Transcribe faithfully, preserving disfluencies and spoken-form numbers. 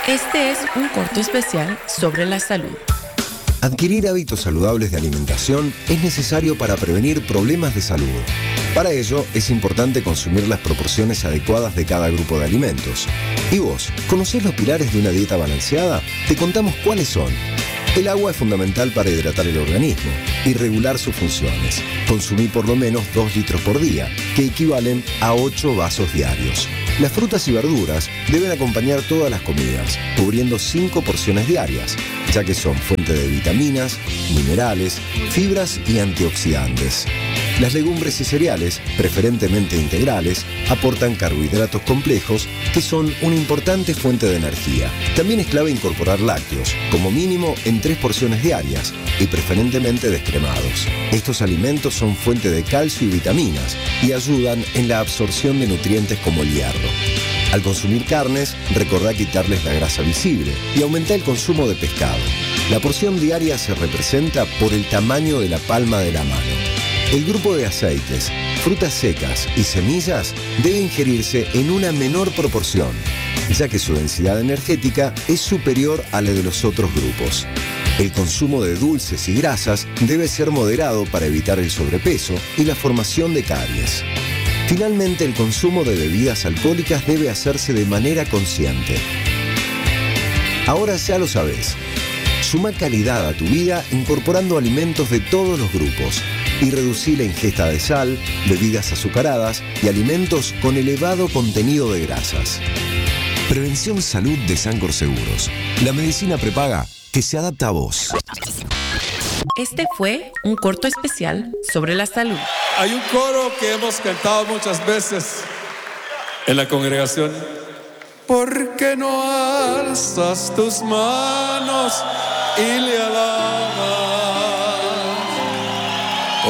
Este es un corto especial sobre la salud. Adquirir hábitos saludables de alimentación es necesario para prevenir problemas de salud. Para ello, es importante consumir las proporciones adecuadas de cada grupo de alimentos. ¿Y vos, conocés los pilares de una dieta balanceada? Te contamos cuáles son. El agua es fundamental para hidratar el organismo y regular sus funciones. Consumí por lo menos dos litros por día, que equivalen a ocho vasos diarios. Las frutas y verduras deben acompañar todas las comidas, cubriendo cinco porciones diarias, ya que son fuente de vitaminas, minerales, fibras y antioxidantes. Las legumbres y cereales, preferentemente integrales, aportan carbohidratos complejos que son una importante fuente de energía. También es clave incorporar lácteos, como mínimo en tres porciones diarias y preferentemente descremados. Estos alimentos son fuente de calcio y vitaminas y ayudan en la absorción de nutrientes como el hierro. Al consumir carnes, recordá quitarles la grasa visible y aumenta el consumo de pescado. La porción diaria se representa por el tamaño de la palma de la mano. El grupo de aceites, frutas secas y semillas debe ingerirse en una menor proporción, ya que su densidad energética es superior a la de los otros grupos. El consumo de dulces y grasas debe ser moderado para evitar el sobrepeso y la formación de caries. Finalmente, el consumo de bebidas alcohólicas debe hacerse de manera consciente. Ahora ya lo sabés. Suma calidad a tu vida incorporando alimentos de todos los grupos y reducí la ingesta de sal, bebidas azucaradas y alimentos con elevado contenido de grasas. Prevención Salud de Sancor Seguros. La medicina prepaga que se adapta a vos. Este fue un corto especial sobre la salud. Hay un coro que hemos cantado muchas veces en la congregación. ¿Por qué no alzas tus manos y le alabas